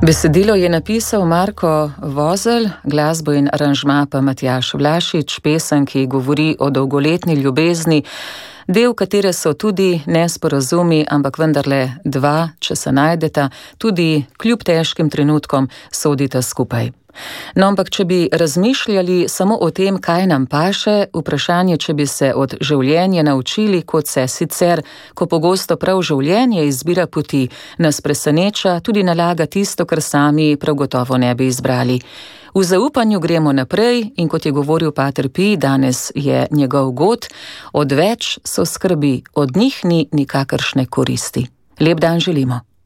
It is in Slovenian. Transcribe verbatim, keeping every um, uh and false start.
Besedilo je napisal Marko Vozelj, glasbo in aranžma pa Matjaž Vlašič, pesem, ki govori o dolgoletni ljubezni, del katere so tudi nesporazumi, ampak vendarle dva, če se najdeta, tudi kljub težkim trenutkom sodita skupaj. No, ampak če bi razmišljali samo o tem, kaj nam paše, vprašanje, če bi se od življenja naučili, kot se sicer, ko pogosto prav življenje izbira poti, nas preseneča, tudi nalaga tisto, kar sami prav gotovo ne bi izbrali. V zaupanju gremo naprej in kot je govoril pater Pij, danes je njegov god, odveč so skrbi, od njih ni nikakršne koristi. Lep dan želimo.